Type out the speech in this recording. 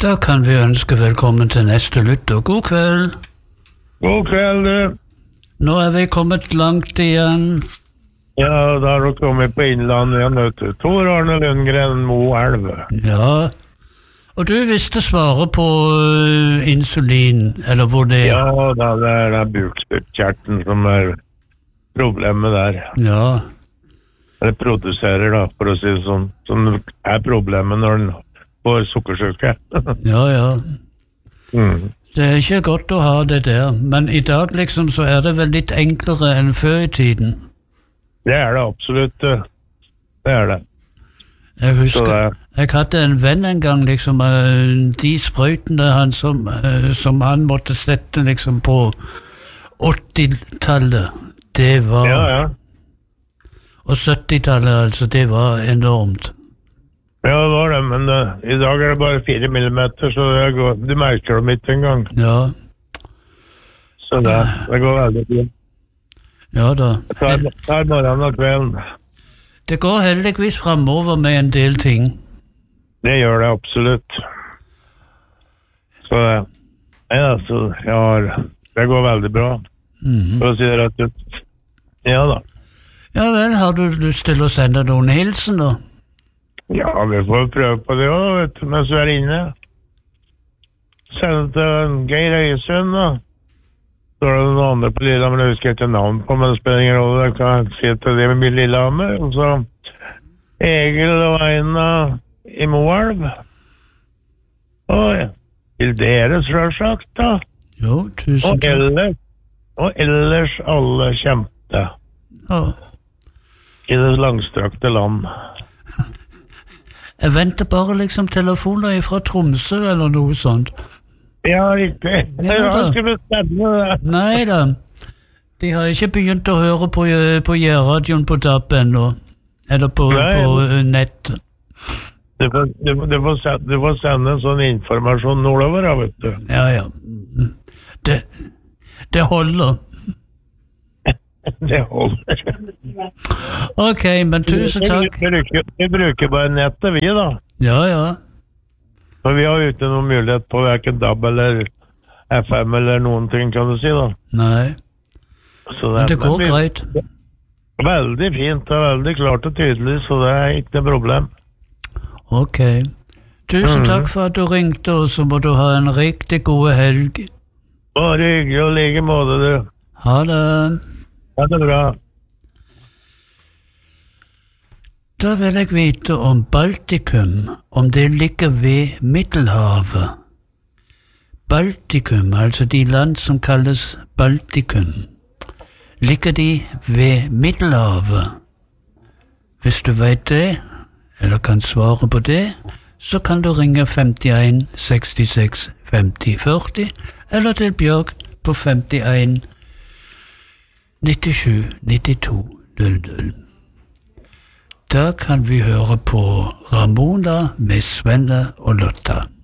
Da kan vi ønske velkommen til neste lytter. God kveld. God kveld, du. Nå vi kommet langt igjen. Ja, da har du kommet på Innlandet igjen, vet du. Tor Arne Lundgren, Moelv. Ja, og du visste svaret på insulin, eller hvor det Ja, da, det den bukspyttkjertelen som problemet der. Ja. Det produserer da, for å si det sånn, som problemet når den får sukkersyke. Ja. Det ikke godt å ha det der, men i dag liksom så det vel litt enklere enn før i tiden. Det det absolutt. Det det. Jeg husker, jeg hadde en venn en gang, liksom, de sprøytene som han måtte sette liksom på 80-tallet, det var... Ja. Og 70-tallet, altså, det var enormt. Ja, det var det, men i dag det bare 4 millimeter, så du merker dem ikke engang. Ja. Så det går veldig fint. Ja da. Det morgenen og kvelden. Det går heldigvis fremover med en del ting. Det gjør det absolutt. Så det går veldig bra. For å si det rett ut. Ja da. Ja vel, har du lyst til å sende noen hilsen da? Ja, vi får prøve på det også, vet du, mens vi inne. Sende til Geir Øyesund da. Så det noen andre på Lillehammer, jeg husker ikke navn på, men det spiller ingen rolle, jeg kan si til det med Lillehammer. Og så Egil og Eina i Moelv. Og til dere selvsagt da. Jo, tusen takk. Og ellers alle kjente. Ja. I det langstrakte land. Jeg venter bare liksom telefoner fra Tromsø eller noe sånt. Ja, riktig. Jeg har ikke bestemt det. Nei da. De har ikke begynt å høre på J-radioen på DAB ennå. Eller på nett. Du får sende en sånn informasjon nordover, vet du. Ja. Det holder. Det holder. Ok, men tusen takk. Vi bruker bare nettet, vi da. Ja. For vi har jo ikke noen mulighet på hverken DAB eller FM eller noen ting, kan du si da. Nei. Men det går greit. Veldig fint og veldig klart og tydelig, så det ikke noe problem. Ok. Tusen takk for at du ringte, og så må du ha en riktig god helg. Bare hyggelig og like måte, du. Ha det. Ha det bra. Da vil jeg vite om Baltikum, om det ligger ved Middelhavet. Baltikum, altså de land som kalles Baltikum. Ligger de ved Middelhavet? Hvis du vet det, eller kan svare på det, så kan du ringe 51 66 50 40, eller til Bjørg på 51 97 92 00. Da kan vi høre på Ramona med Svenne og Lotta.